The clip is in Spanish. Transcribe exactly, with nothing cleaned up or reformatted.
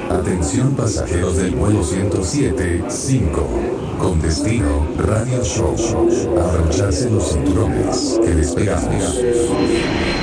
Atención pasajeros del vuelo ciento siete cinco. Con destino Radio Show. Abrocharse los cinturones, que despegamos.